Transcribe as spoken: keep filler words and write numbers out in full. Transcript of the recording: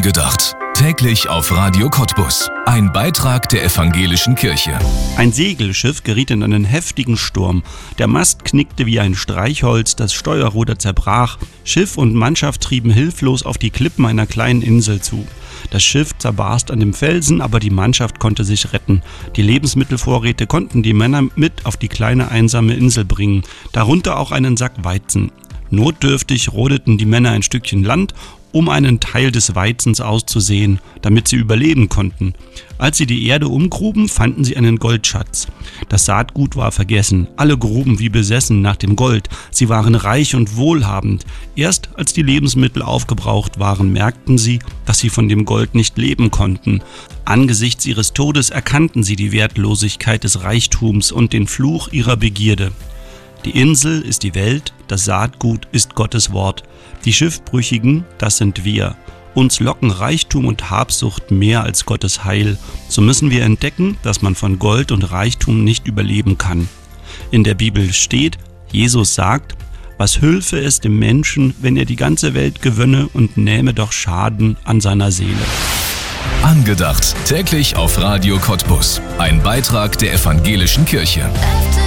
Angedacht. Täglich auf Radio Cottbus. Ein Beitrag der evangelischen Kirche. Ein Segelschiff geriet in einen heftigen Sturm. Der Mast knickte wie ein Streichholz, das Steuerruder zerbrach. Schiff und Mannschaft trieben hilflos auf die Klippen einer kleinen Insel zu. Das Schiff zerbarst an dem Felsen, aber die Mannschaft konnte sich retten. Die Lebensmittelvorräte konnten die Männer mit auf die kleine einsame Insel bringen, darunter auch einen Sack Weizen. Notdürftig rodeten die Männer ein Stückchen Land, um einen Teil des Weizens auszusehen, damit sie überleben konnten. Als sie die Erde umgruben, fanden sie einen Goldschatz. Das Saatgut war vergessen, alle gruben wie besessen nach dem Gold. Sie waren reich und wohlhabend. Erst als die Lebensmittel aufgebraucht waren, merkten sie, dass sie von dem Gold nicht leben konnten. Angesichts ihres Todes erkannten sie die Wertlosigkeit des Reichtums und den Fluch ihrer Begierde. Die Insel ist die Welt, das Saatgut ist Gottes Wort. Die Schiffbrüchigen, das sind wir. Uns locken Reichtum und Habsucht mehr als Gottes Heil. So müssen wir entdecken, dass man von Gold und Reichtum nicht überleben kann. In der Bibel steht, Jesus sagt, was hülfe es dem Menschen, wenn er die ganze Welt gewönne und nähme doch Schaden an seiner Seele. Angedacht. Täglich auf Radio Cottbus. Ein Beitrag der evangelischen Kirche.